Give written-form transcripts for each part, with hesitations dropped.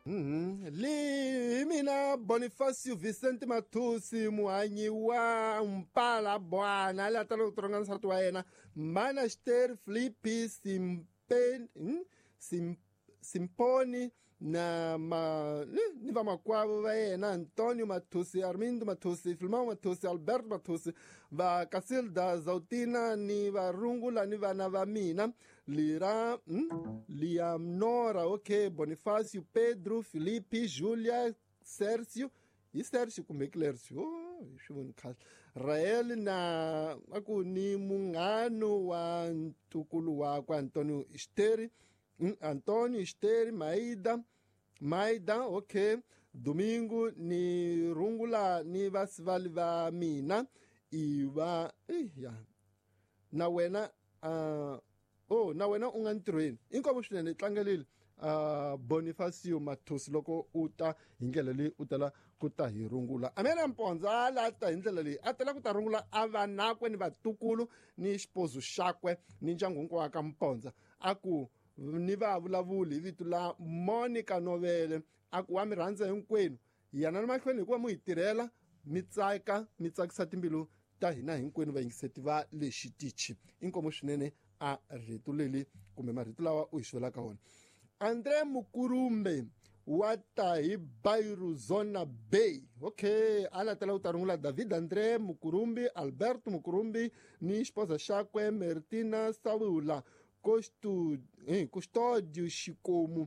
Li mina Bonifacio Vicente Mathusi muhanyi wa Mpala Bwana la talo kutorongana sarati wa yena Manaster Flippy Simponi na ni va makwavo va yena Antonio Mathusi, Armindo Mathusi, Filmão Mathusi, Alberto Mathusi, va Casilda Zautina ni va Rungula ni vana va mina Lira Liamnora, ok, Bonifacio, Pedro, Felipe, Julia, Sérgio, e Sérgio como é que Lércio? Rael na aku ni mungano wa ntukulu wako Antonio Esteri, Antonio Esteri, Maida, ok, Domingo ni Rungula ni vasivali va mina iva na wena na wena u nga ntirhweni inkovo swinene tlangelile Bonifacio Mathusi loko u ta hi ndlela leyi u tala ku ta hi rungula amena mponza ala ta hi ndlela leyi a tala ku ta rungula a vanakwe ni vatukulu ni xipozu xakwe ni ndyangu hinkwawo ka mponza a ku ni va vulavuli hi vito la Monica Novele a ku wa mi rhandza hinkwenu yana na mahlweni hikuva mu hi tirhela mi tsakisa timbilu ta hina hinkwenu vayingiseti va le xitichi inkomo swinene a rito leli kumbe marito lawa u hi xivelaka wona Andre Mukurumbe wa ta hi Bairu Zona Bay, ok, ala tala ku ta rungula David Andre Mukurumbi, Alberto Mukurumbi ni xipoza xakwe Mertina Sawula Custódio Xikomu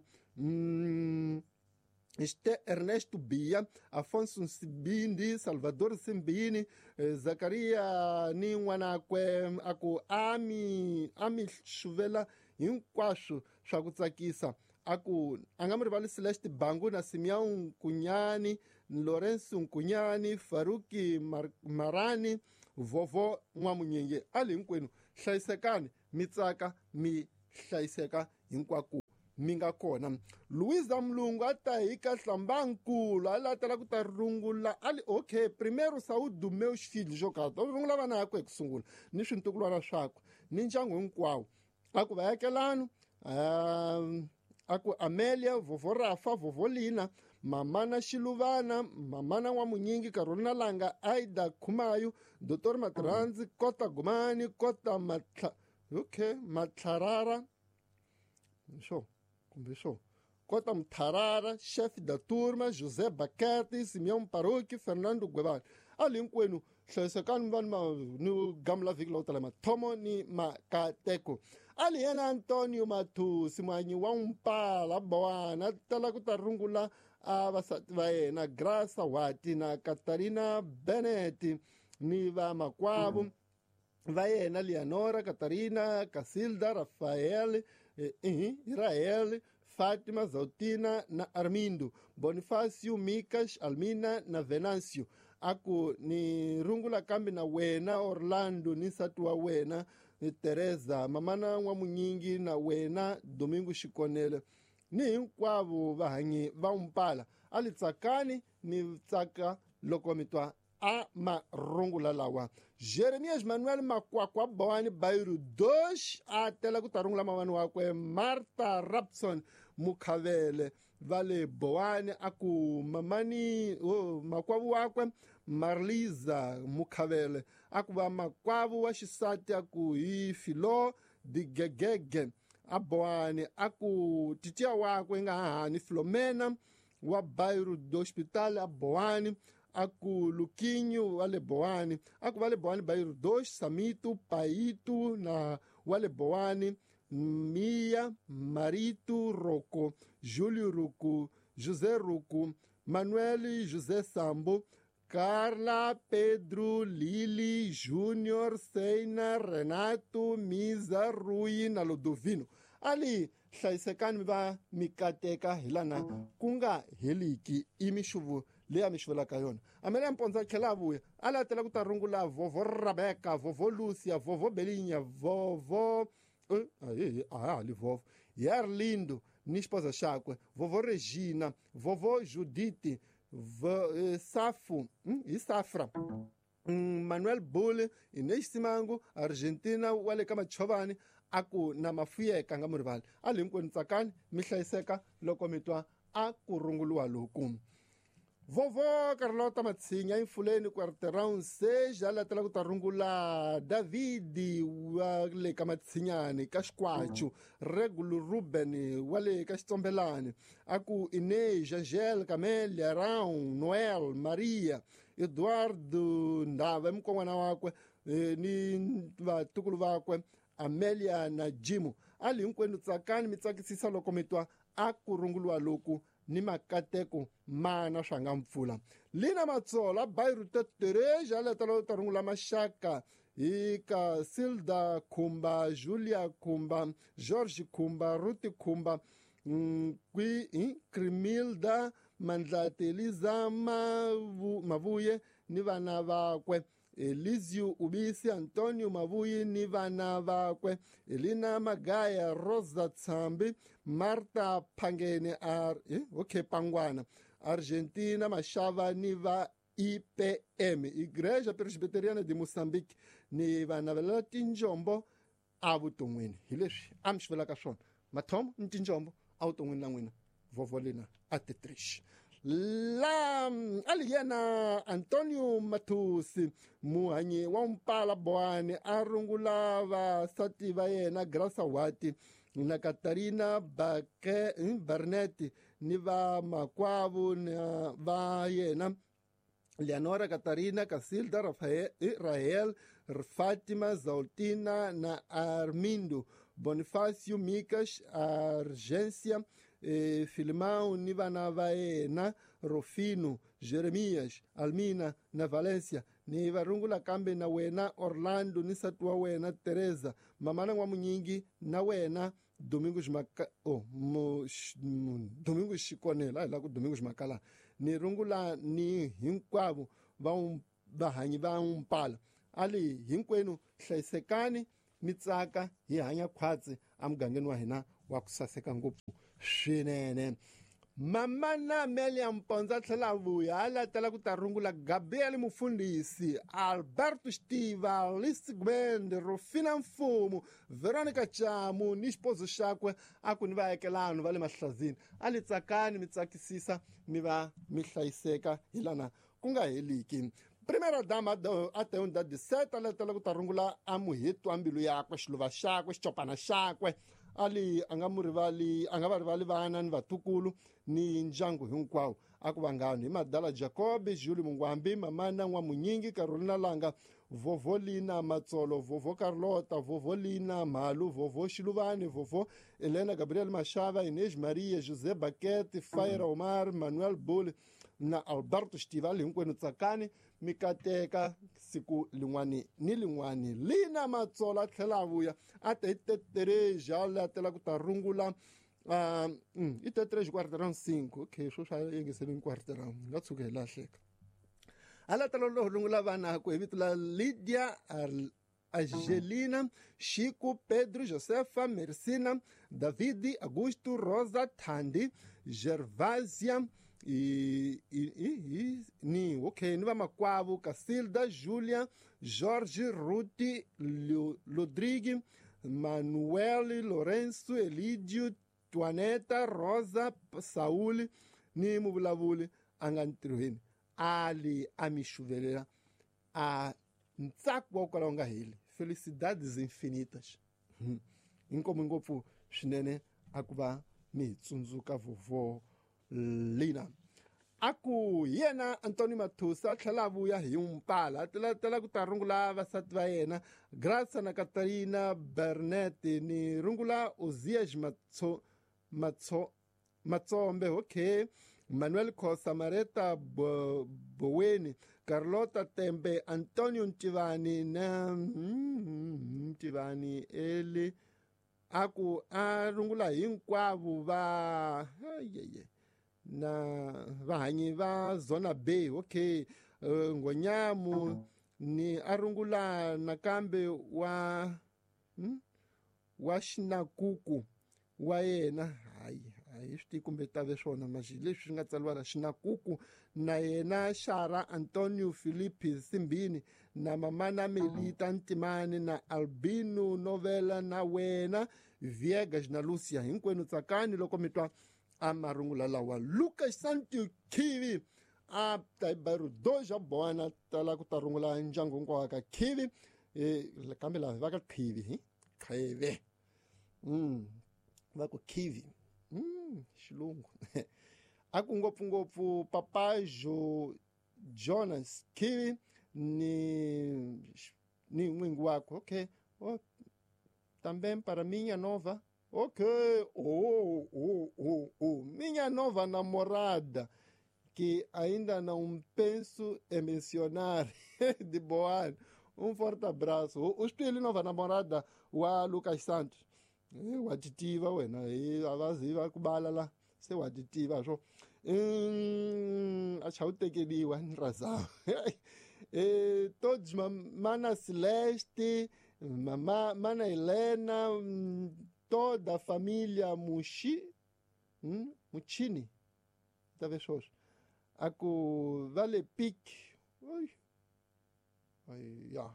Ernesto Bia, Afonso Simbindi, Salvador Simbini, Zacaria ni n'wanakwe aku ami xuvela hinkwaswo swa ku tsakisa aku a nga mi rivali Celeste Bangu na Simeão Nkunyani, Lourenço Nkunyani, Faruki Marani, Vovo N'wamunyenge ali hinkwenu hlayisekani mi tsaka mi hlayiseka hinkwako mi nga kona. Luiza Mlungu a ta hi ka Hlambankulu a la tala ku ta rungula ali ok primeiro Saúde meus filhos jogado rungula vana yakwe hi ku sungula ni swintukulwana swakwe ni ndyangu hinkwawo a ku vayakelano aku Amelia, Vovo Rafa, Vovo Lina, Mamana Shiluvana, Mamana N'wamunyingi, Carolina Langa, Aida Khumayo, Dr. Matranzi, Kota Gumani, Kota Matlarara, Kota Mtarara, chefe da turma, José Baquete, Simeão Paruki, Fernando Guevara. Ali hinkwenu hlayisekani vanhu ni gamla vhiki lawo tala mathomo ni makateko ali yena Antonio Mathusi muhanyi wa Mpala Bwana tala ku ta rungula a vasati va yena Graça Wati na Katarina Bennett ni va makwavo va yena Leonora, Katarina, Casilda, Rafael, Israel, Fátima, Zautina na Armindo, Bonifácio, Micas, Almina na Venâncio. Aku ni rungula kambi na wena Orlando ni nsati wa wena Teresa, mamana N'wamunyingi na wena Domingo Xikonele ni hinkwavo vahanyi va Mpala ali tsakani ni tsaka loko mitwa a marungula lawa. Jeremias Manuel Makwakwa Bawani Bairu 2 a tela ku ta rungula mavani wakwe Martha Rapson Mukhavele vale Bowani aku mamani makwavu wakwe Marliza Mukhavele aku va makwavu wa xisati aku hi Filo Digegege a Bowani aku titia wakwe nga hahani Filomena wa Bairu do hospital a Bowani aku Luquinho wale Bowani aku vale Bowani Bairu 2 Samito Paito na wale Bowani Mia, Marito Rocco, Júlio Rucu, José Rucu, Manuel José Sambo, Carla, Pedro, Lili, Júnior, Seina, Renato, Misa, Rui na Ludovino. Ali hlayisekani va mikateka hilana kunga heliki imishuvu leya mixuvelaka yona amele mponza tlhela vuya a la tela ku ta rungula Vovo Rebecca, Vovo Lucia, Vovo Belinya, Vovo ali Vovo Yarlindo ni xipoza xakwe, Vovo Regina, Vovo Judite, Safu hi Safra, Manuel Bulle, Inês Simango, Argentina wale ka Machovani aku na mafuyeka nga mi rivali a li hinkwenu tsakani mi hlayiseka loko mi twa a ku runguriwa loku vovô Carlota Matsinya Infuleni quarteirão 6 ela tela ku ta rungula Davidi wa le ka Matsinyani ka Xikwatsu Regulo Ruben wa le ka Xitsombelani aku Inês Angel Camélia Raun Noel Maria Eduardo Ndava emukongwana wakwe ni vatukulu vakwe Amelia na Jimu ali hinkwenu tsakani mi tsakisisa loko mi twa a ku runguriwa loku ni makateko mana swa nga mpfula lina matsola Bairro Tereja aletala ta rungula maxaka hi ka Silda Khumba Julia Khumba George Khumba Ruti Khumba Crimilda Mandlati Eliza Mavuye ni vana vakwe Elizio Ubisi Antonio Mavuyi ni vana vakwe Elina Magaya Rosa Tsambi Marta Pangene Pangwana Argentina Mashava ni va IPM Igreja Presbiteriana de Moçambique ni vana va tinjombo a vuton'wini hi leswi a mi swi vulaka swona mathomo ni tinjombo a vuton'wini na n'wina vovolina a titrishi la ali yena Antonio Mathusi muhanyi wa Mpala Bohani a rungula vasati va yena Graça Wati na Katarina Barnett ni va makwavu na va yena Leonora Catarina Casilda Rahel Fatima Zautina na Armindo Bonifácio Micas Argência Filimão ni vana va yena Rufino Jeremias Almina na Valência ni varungula kambe na wena Orlando ni satu wa wena Teresa mamana wa munyingi na wena Domingos Domingos Shikonela la ku Domingos Makala ni rungula ni hinkwavo vahanyi va Mpala ali hinkwenu hlayisekani mi tsaka hi hanya khwatsi a mugangeni wa hina wa ku saseka ngopfu swinene mamana Amelia Mponza tlhela vuya ala tela ku ta rungula Gabriel Mufundhisi Alberto Stiva Lisgwende Rufina Mfumu Veronica Chamu ni xipozo xakwe a ku ni vaakelani va le mahlazini a li tsakani mi tsakisisa mi va mi hlayiseka hi lana ku nga heliki Primeira dama até um da de seta ela tela ku ta rungula a muhito a mbilu yakwe xiluva xakwe xicopana xakwe ali a nga va rivali vana ni vatukulu ni ndyangu hinkwawo a ku vanghani hi Madala Jacob Julie Mungwambi mamana N'wamunyingi Carolina Langa vovô Lina Matsolo vovô Carlota vovô Lina Malu vovô Xiluvani vovô Helena Gabriel Machava Inês Maria José Baquete Faira Omar Manuel Bull na Alberto Stivali hinkwenu tsakani mi kateka siku lin'wani ni lin'wani Lina Matsola tlhela vuya a ta hi Tetereja la tela ku ta rungula i Tetereja quarteirão 5 okay swo swa yengeseleni quarteirão nga tshuka hi lahleka ala tela lo rungula vana ku hi vito la Lydia Angelina Chico Pedro Josefa Mercina Davidi Augusto Rosa Thandi Gervasia ni va makwavu Casilda Julia Jorge Ruti Rodrigue Manuel Lourenço Elidio Tuaneta Rosa Saúl ni muvulavuli a nga ntirhweni ali a mi xuvelela a ntsako wa kwalaho nga heli felicidades infinitas inkomu ngopfu swinene a ku va mi hi tsundzuka vovô Lina aku yena Antonio Mathusi a tlhela vuya hi Mpala tela ku ta rungula vasati va yena Graça na Katarina Barnett ni rungula Ozias Matsombe okay Manuel Khosa Mareta Boweni Carlota Tembe Antonio Ntivani na Ntivani Eli aku a rungula hinkwavo va na vahanyi va Zona Bay okay Ngonyamo ni arungula nakambe wa Xinakuku wa yena hayi hi swi tivi kumbe ta ve swona mas leswi swi nga tsariwa la Xinakuku na yena Shara Antonio Philippi Simbini na mamana Melita Ntimani na Albino Novela na wena Viegas na Lucia hinkwenu tsakani loko mi twa a marungula lawa. Lucas Santo Khivi a Taibaru doja boana tala ku ta rungula ndyangu hinkwawo ka Khivi kambe laha va ka Khivi Khivi va ku Khivi xilungu a ku ngopfungopfu Papajo Jonas Khivi ni n'wingi wako okay também para minha nova ok minha nova namorada que ainda não penso em mencionar de Boane. Forte abraço. O espelho nova namorada wa Lucas Santos wa titiva wena avaziva kubala la se wa titiva so a chautekeliwa nraza todos mana Celeste mana Helena toda a família Muchini tá vendo aku vale pique ja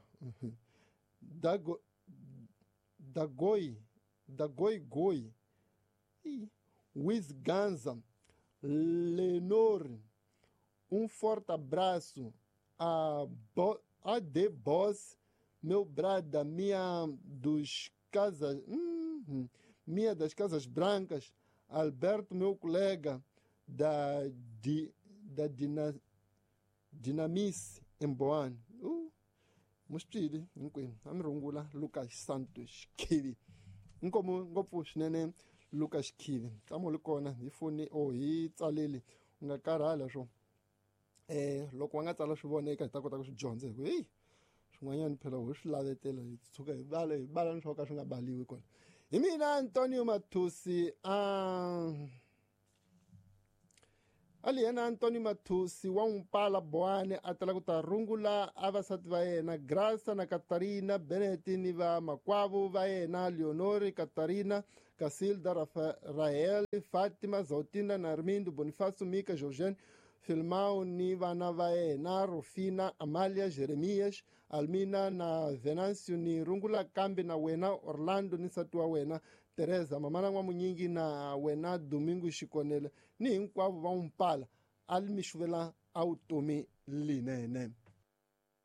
Dagoi Wiz Ganza Lenor forte abraço a The Boss meu brada minha das Casas Brancas Alberto meu colega da Dinamice em Boane muspili hinkwenu amirungula Lucas Santos Khivi inkomo ngopfu swinene Lucas Khivi tamo li kona hi foni hi tsaleli u nga karhala swo loko va nga tsala swi voneka hi ta kota ku swi dyondza hi swin'wanyana phela ho swi lavetela hi tshuka hi bala ni swo ka swi nga baliwi kona hi mina Antonio Mathusi ali yena Antonio Mathusi wa N'wipala Boane a tala ku ta rungula a vasati va yena Graça na Catarina Bennett ni va makwavo va yena Leonori Catarina Casilda Rafael Fatima Zautina na Armindo Bonifacio Mika Georgiane Filmao ni vana va yena Rufina Amalia Jeremias Almina na Venancio ni rungula kambe na wena Orlando ni nsati wa wena Teresa mamana N'wamunyingi na wena Domingo Xikonele ni hinkwavo va N'wipala a li mi xuvela a vutomi linene.